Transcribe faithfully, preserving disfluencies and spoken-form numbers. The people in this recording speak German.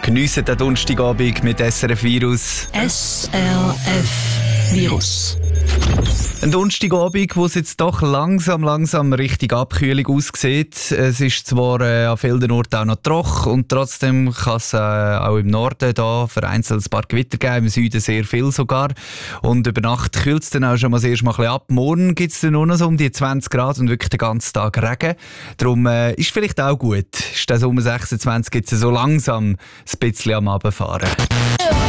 Geniessen den Donnerstagabend mit S R F Virus. S R F Virus. Ein Donnerstagabend, wo es jetzt doch langsam, langsam Richtung Abkühlung aussieht. Es ist zwar äh, an vielen Orten auch noch trocken und trotzdem kann es äh, auch im Norden da vereinzelt ein paar Gewitter geben, im Süden sehr viel sogar. Und über Nacht kühlt es dann auch schon mal das erste Mal ein bisschen ab. Morgen gibt es dann nur noch so um die zwanzig Grad und wirklich den ganzen Tag Regen. Darum äh, ist vielleicht auch gut, ist das um sechsundzwanzig jetzt so langsam ein bisschen am Abfahren.